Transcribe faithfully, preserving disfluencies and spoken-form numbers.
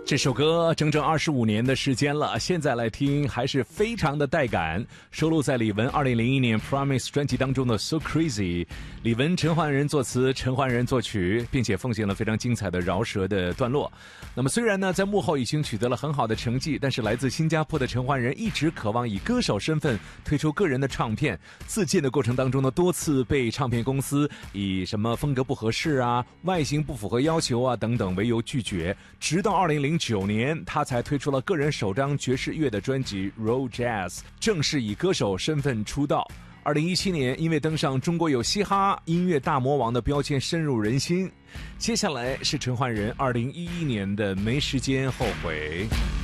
这首歌整整二十五年的时间了，现在来听还是非常的带感，收录在李玟二零零一年 Promise 专辑当中的 So Crazy。 李玟陈奂仁作词，陈奂仁作曲，并且奉献了非常精彩的饶舌的段落。那么虽然呢在幕后已经取得了很好的成绩，但是来自新加坡的陈奂仁一直渴望以歌手身份推出个人的唱片，自荐的过程当中呢多次被唱片公司以什么风格不合适啊、外形不符合要求啊等等为由拒绝，直到二零零九年他才推出了个人首张爵士乐的专辑 Raw Jazz， 正式以歌手身份出道。二零一七年因为登上中国有嘻哈音乐大魔王的标签深入人心。接下来是陈奂仁二零一一年的没时间后悔。